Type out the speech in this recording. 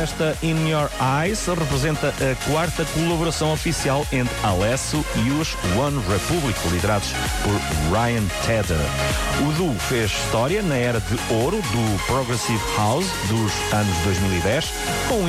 esta In Your Eyes representa a quarta colaboração oficial entre Alesso e os One Republic, liderados por Ryan Tedder. O duo fez história na era de ouro do Progressive House dos anos 2010, com